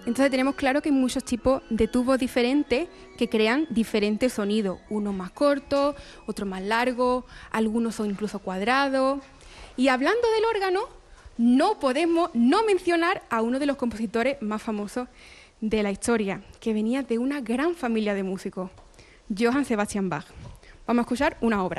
Entonces tenemos claro que hay muchos tipos de tubos diferentes que crean diferentes sonidos. Unos más cortos, otros más largos, algunos son incluso cuadrados. Y hablando del órgano, no podemos no mencionar a uno de los compositores más famosos de la historia, que venía de una gran familia de músicos, Johann Sebastian Bach. Vamos a escuchar una obra.